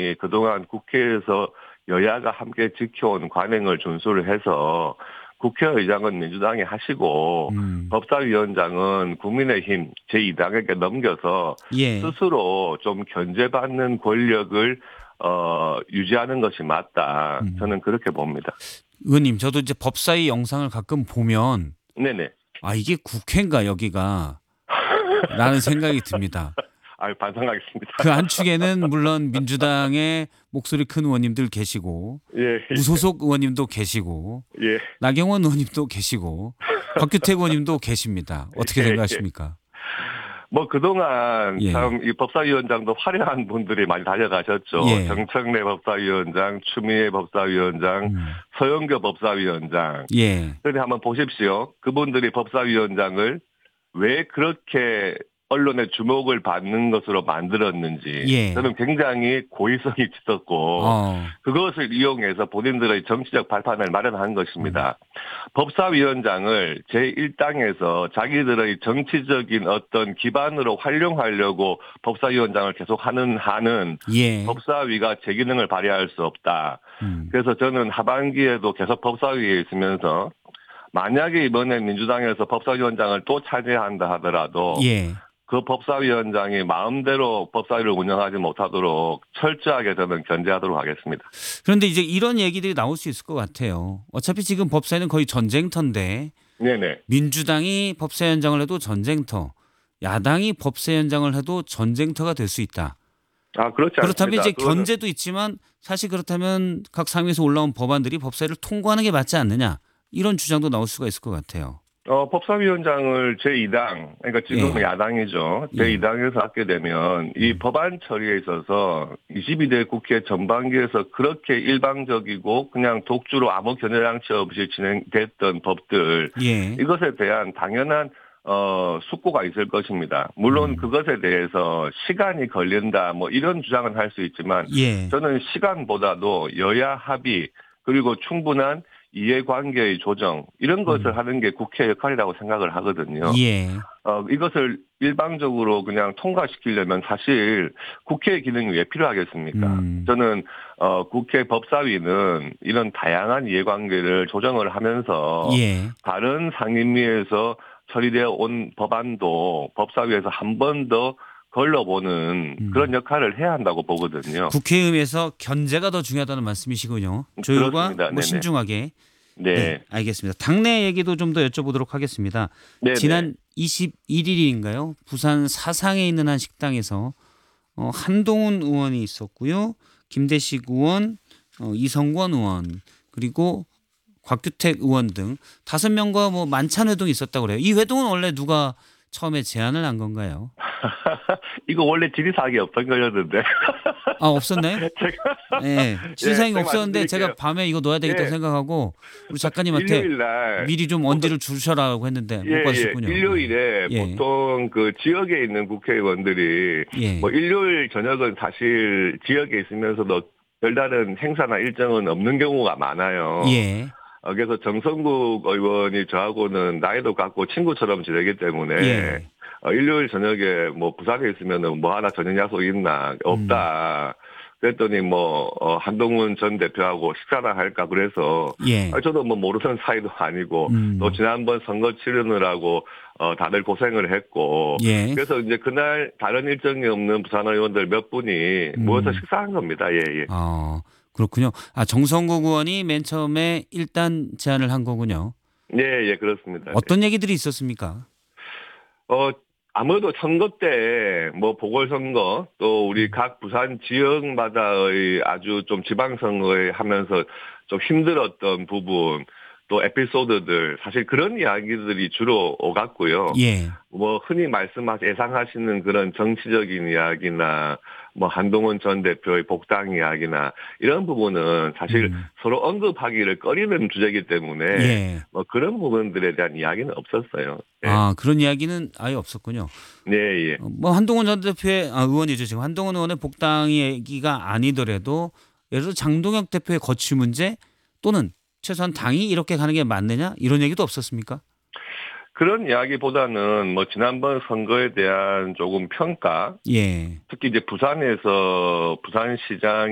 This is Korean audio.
민주당이 그동안 국회에서 여야가 함께 지켜온 관행을 준수를 해서 국회의장은 민주당이 하시고 법사위원장은 국민의힘 제2당에게 넘겨서 예. 스스로 좀 견제받는 권력을 유지하는 것이 맞다. 저는 그렇게 봅니다. 의원님, 저도 이제 법사위 영상을 가끔 보면 네네. 아, 이게 국회인가 여기가 라는 생각이 듭니다. 반성하겠습니다. 그 안축에는 물론 민주당의 목소리 큰 의원님들 계시고 예, 무소속 의원님도 계시고 예. 나경원 의원님도 계시고 곽규택 의원님도 계십니다. 어떻게 예, 생각하십니까? 뭐 그동안 예. 참 이 법사위원장도 화려한 분들이 많이 달려가셨죠. 예. 정청래 법사위원장, 추미애 법사위원장, 서영교 법사위원장. 예. 그런데 한번 보십시오. 그분들이 법사위원장을 왜 그렇게 언론의 주목을 받는 것으로 만들었는지 예. 저는 굉장히 고의성이 있었고 그것을 이용해서 본인들의 정치적 발판을 마련한 것입니다. 법사위원장을 제1당에서 자기들의 정치적인 어떤 기반으로 활용하려고 법사위원장을 계속 하는 한은 예. 법사위가 제 기능을 발휘할 수 없다. 그래서 저는 하반기에도 계속 법사위에 있으면서 만약에 이번에 민주당에서 법사위원장을 또 차지한다 하더라도 예. 그 법사위원장이 마음대로 법사위를 운영하지 못하도록 철저하게 저는 견제하도록 하겠습니다. 그런데 이제 이런 얘기들이 나올 수 있을 것 같아요. 어차피 지금 법사위는 거의 전쟁터인데 네네. 민주당이 법사위원장을 해도 전쟁터, 야당이 법사위원장을 해도 전쟁터가 될 수 있다. 그렇지 않습니다. 그렇다면 이제 견제도 있지만 사실 그렇다면 각 상위에서 올라온 법안들이 법사위를 통과하는 게 맞지 않느냐. 이런 주장도 나올 수가 있을 것 같아요. 법사위원장을 제2당, 그러니까 지금은 야당이죠. 제2당에서 하게 되면 이 법안 처리에 있어서 22대 국회 전반기에서 그렇게 일방적이고 그냥 독주로 아무 견해장치 없이 진행됐던 법들, 이것에 대한 당연한 숙고가 있을 것입니다. 물론 그것에 대해서 시간이 걸린다, 뭐 이런 주장은 할 수 있지만 저는 시간보다도 여야 합의 그리고 충분한 이해관계의 조정 이런 것을 하는 게 국회 역할이라고 생각을 하거든요. 이것을 일방적으로 그냥 통과시키려면 사실 국회의 기능이 왜 필요하겠습니까? 저는 국회 법사위는 이런 다양한 이해관계를 조정을 하면서 다른 상임위에서 처리되어 온 법안도 법사위에서 한 번 더 걸러보는 그런 역할을 해야 한다고 보거든요. 국회의회에서 견제가 더 중요하다는 말씀이시군요. 조율과 뭐 신중하게. 네, 알겠습니다. 당내 얘기도 좀 더 여쭤보도록 하겠습니다. 네네. 지난 21일인가요? 부산 사상에 있는 한 식당에서 한동훈 의원이 있었고요. 김대식 의원, 이성권 의원 그리고 곽규택 의원 등 5명과 뭐 만찬 회동이 있었다고 그래요. 이 회동은 원래 누가 처음에 제안을 한 건가요? 이거 원래 질의사항이 없던 거였는데. 없었나요? 네. 질의사항이 없었는데 제가 말씀드릴게요. 밤에 이거 넣어야 되겠다고 생각하고 우리 작가님한테 일요일날 미리 좀 언지를 주셔라고 했는데 못 받으셨군요. 일요일에 보통 그 지역에 있는 국회의원들이 뭐 일요일 저녁은 사실 지역에 있으면서도 별다른 행사나 일정은 없는 경우가 많아요. 그래서 정성국 의원이 저하고는 나이도 같고 친구처럼 지내기 때문에 일요일 저녁에 뭐 부산에 있으면은 뭐 하나 저녁 약속 있나 없다. 그랬더니 뭐 한동훈 전 대표하고 식사나 할까 그래서 저도 뭐 모르는 사이도 아니고 또 지난번 선거 치르느라고 다들 고생을 했고 그래서 이제 그날 다른 일정이 없는 부산 의원들 몇 분이 모여서 식사한 겁니다. 그렇군요. 정성국 의원이 맨 처음에 일단 제안을 한 거군요. 그렇습니다. 어떤 얘기들이 있었습니까? 아무래도 선거 때 뭐 보궐선거 또 우리 각 부산 지역마다의 아주 좀 지방선거에 하면서 좀 힘들었던 부분 또 에피소드들 사실 그런 이야기들이 주로 오갔고요. 뭐 흔히 예상하시는 그런 정치적인 이야기나 뭐 한동훈 전 대표의 복당 이야기나 이런 부분은 사실 서로 언급하기를 꺼리는 주제이기 때문에 뭐 그런 부분들에 대한 이야기는 없었어요. 그런 이야기는 아예 없었군요. 뭐 한동훈 전 대표의 의원이죠. 지금 한동훈 의원의 복당 얘기가 아니더라도 예를 들어 장동혁 대표의 거취 문제 또는 최소한 당이 이렇게 가는 게 맞느냐 이런 얘기도 없었습니까? 그런 이야기보다는 뭐 지난번 선거에 대한 조금 평가, 특히 이제 부산에서 부산시장